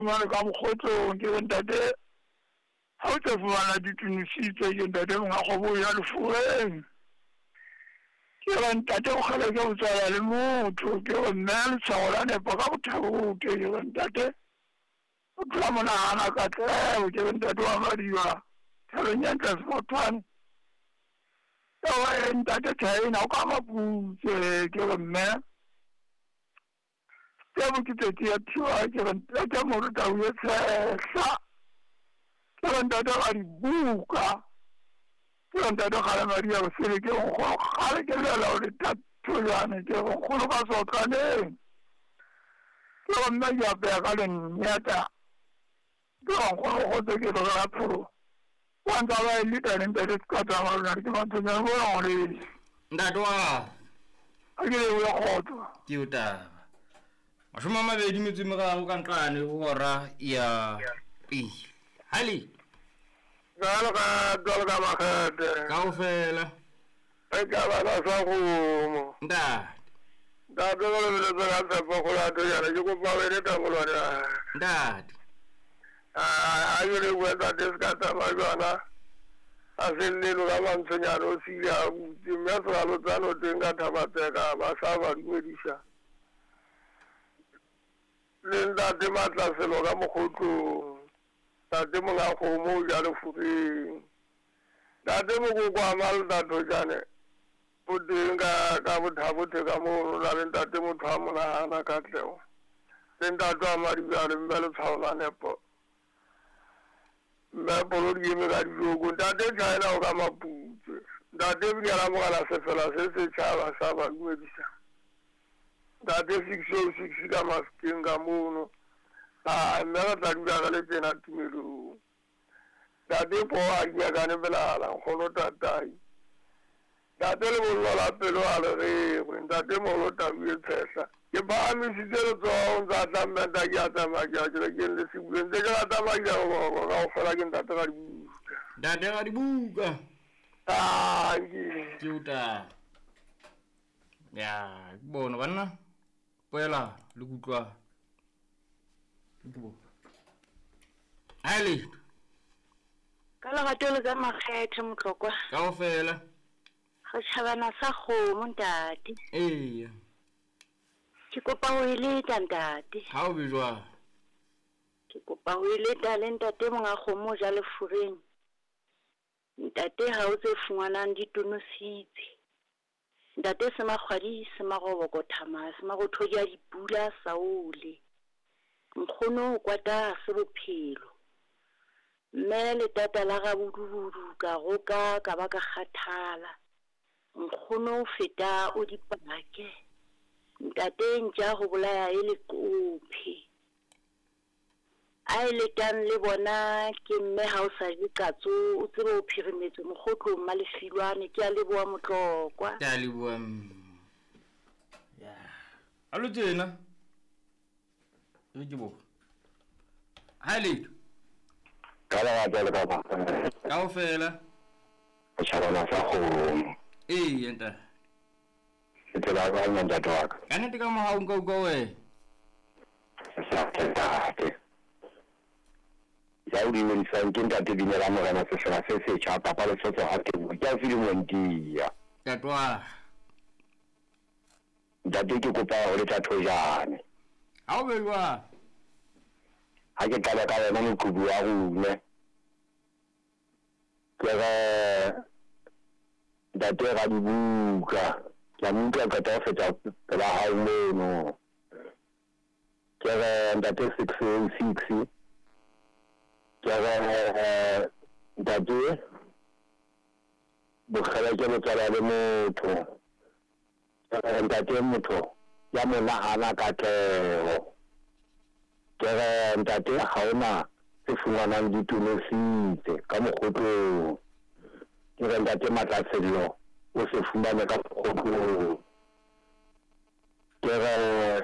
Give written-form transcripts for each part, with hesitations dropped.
Mane ka mokgotso ke ntate ha o tse fumana ditunisitse ke ntate mo ngakgobo ya Lefureng ke re ntate o kgale ke o tsaya le motho ke re nna letshwao la nepo ka bothabute ke re ntate o tla mona hana ka tleo ke re ntate wa madiba thabeng ya ntle semothwane ewa ntate thaena o ka maputse ke re mme ke bokitse ya thiwa ke re ntate mo re tau ye tshehla ke re ntate ga dibuka ke re ntate gale maria bosele ke nkgolo gale ke lela o le tathojane ke re nkgolo ka sotlaneng ke re nna ke apeya ka lennyata ke re nkgolo gotse ke re ga phoro wa ntsa ba e letane ntate se ka tsamarona ke mathonyane bo yong le ntate wa a ke le ya kgotso ke o taba mashome a mabedi metso e meraro ka nqane go hora ya pele hali jalo ka makgete kaofela e ka bana sa gomo ntate ntate go lebeletse ka tshepo go latojana ke kopa wele tangolwana ntate a yo le bua ntate se ka tsamaya jwana a se llelo ka mantshonyana o sile a butse mme a se galotsano teng ka thabatseka ba sa ba dumedisa le ntate matlaselo ka mokgotlong ntate mongakgomo o ja Lefureng ntate mokoko a maldatojane o teng ka bothabothe ka moo na le ntate motho a monagana ka tleo le ntate a madibjale mme letshwao la nepo mme polo di eme ka dijoko ntate China o ka maputse ntate ebile la mogala sefela se setšhaba sa ba dumedisa ntate 606 ka maskeng ka mono mme re tla dula ka le tsena tumelong ntate po a diakane belala nkgono tatai ntate le bollo la pelo a le regwe ntate mogolo tabuye tshehla ke paamisitse letsogo ntse a tlammenta ke a tsamaya ke rekeng le sebuleng tse ke la tsamaya go ka go fela ke ntate ga dibuka ntate ga dibuka ke o taba ya ke bona banna poela le kutlwa hali ka legato le ka makgethe motlokwa kaofela go tšhabana sa kgomo ntate eya ke kopa go ileta ntate ha o bejwa ke kopa go ileta le ntate mongakgomo ja Lefureng ntate ha o tse fungwanang ditonositse ntate se makgwadi se magoboko thama se magothoja dipula saole nkgono o kwata se bophelo mme le tata la ga bodubudu ka goka ka ba ka kgathala nkgono o feta o dipake ntate ntja go bolaya e le kophe a ile tan le bona ke mme ha o sa di katso o tsebe o phirimetse mogotlo mma lefilwane ke a le boa motlokwa ke a le boa ya alo tsena e ke bo hali kala ga le ka ba kaofela o tšhabana sa kgomo enta ke la ba nna ntate wa ka ka nnete ka mogaong ka uka wena ntate ya o dumedisang ke ntate Binela Morena sefela se setšha papa le sotso ga teng ke a Filimontia tatwa ntate ke kopa go le tathojane ha o bejwa ha ke qala ka yona moqhubu wa rune ke re ntate ga dibuka la muka ka ta feta ba ha mono ke re ntate 606 ke re ntate bogela ke botsala le motho ntate motho ya mona hana ka tleo ke re ntate ga ona se fungwanang ditonositse ka mogotlong ke re ntate matlasello o se fumane ka mogotlong ke re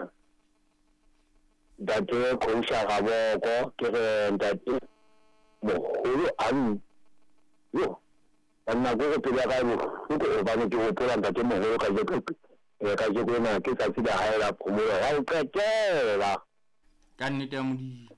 ntate konsha gaboko ke re ntate mogolo yo nna go go pele ga go ba ne ke go pola ntate mogolo ka je ko na ke sa tsida haela phomolo ga o qetela ka nnete ya modimo